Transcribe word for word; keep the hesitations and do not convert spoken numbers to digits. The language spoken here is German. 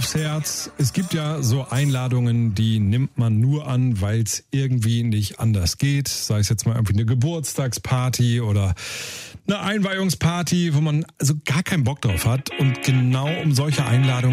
aufs Herz. Es gibt ja so Einladungen, die nimmt man nur an, weil es irgendwie nicht anders geht. Sei es jetzt mal irgendwie eine Geburtstagsparty oder eine Einweihungsparty, wo man also gar keinen Bock drauf hat. Und genau um solche Einladungen